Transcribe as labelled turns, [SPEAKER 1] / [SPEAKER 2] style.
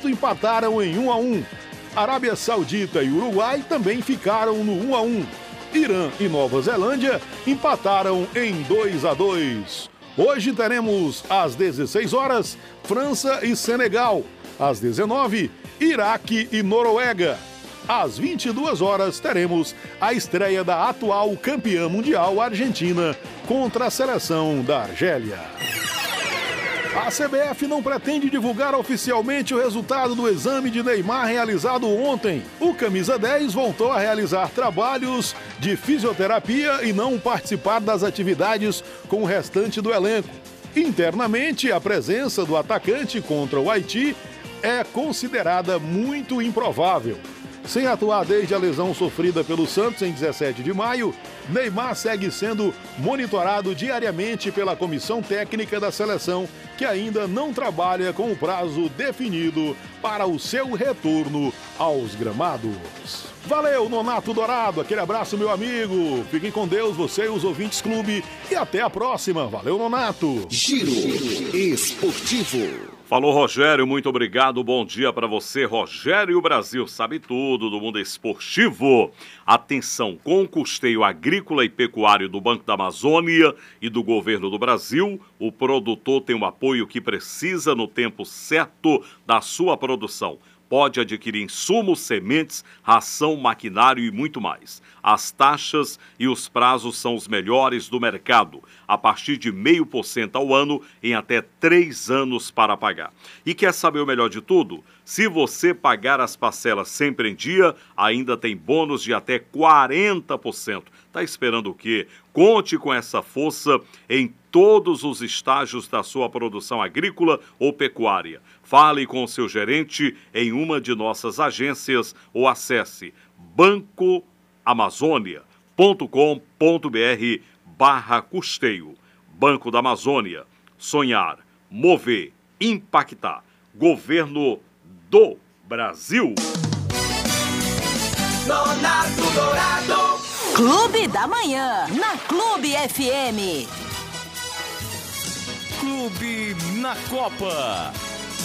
[SPEAKER 1] Egito empataram em 1-1. Arábia Saudita e Uruguai também ficaram no 1-1. Irã e Nova Zelândia empataram em 2-2. Hoje teremos às 16 horas França e Senegal. Às 19, Iraque e Noruega. Às 22 horas teremos a estreia da atual campeã mundial Argentina contra a seleção da Argélia. A CBF não pretende divulgar oficialmente o resultado do exame de Neymar realizado ontem. O camisa 10 voltou a realizar trabalhos de fisioterapia e não participar das atividades com o restante do elenco. Internamente, a presença do atacante contra o Haiti é considerada muito improvável. Sem atuar desde a lesão sofrida pelo Santos em 17 de maio, Neymar segue sendo monitorado diariamente pela comissão técnica da seleção, que ainda não trabalha com o prazo definido para o seu retorno aos gramados. Valeu, Nonato Dourado, aquele abraço, meu amigo. Fiquem com Deus, você e os ouvintes clube, e até a próxima. Valeu, Nonato.
[SPEAKER 2] Giro Esportivo.
[SPEAKER 3] Falou, Rogério, muito obrigado, bom dia para você. Rogério Brasil sabe tudo do mundo esportivo. Atenção, com o custeio agrícola e pecuário do Banco da Amazônia e do Governo do Brasil, o produtor tem o apoio que precisa no tempo certo da sua produção. Pode adquirir insumos, sementes, ração, maquinário e muito mais. As taxas e os prazos são os melhores do mercado, a partir de 0,5% ao ano em até 3 anos para pagar. E quer saber o melhor de tudo? Se você pagar as parcelas sempre em dia, ainda tem bônus de até 40%. Tá esperando o quê? Conte com essa força em todos os estágios da sua produção agrícola ou pecuária. Fale com o seu gerente em uma de nossas agências ou acesse bancoamazônia.com.br/custeio. Banco da Amazônia. Sonhar, mover, impactar. Governo do Brasil.
[SPEAKER 4] Nonato Dourado. Clube da Manhã, na Clube FM.
[SPEAKER 5] Clube na Copa.